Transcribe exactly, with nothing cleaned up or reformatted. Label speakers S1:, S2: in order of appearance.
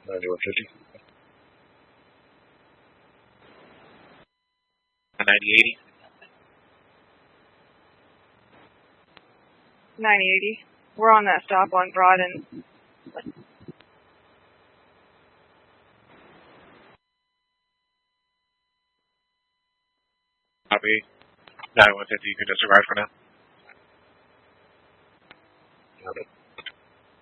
S1: ninety-one fifty.
S2: ninety eighty.
S3: ninety eighty. We're on that stop on Broad and
S2: Copy. ninety-one fifty, you can disregard for now.
S1: Got it.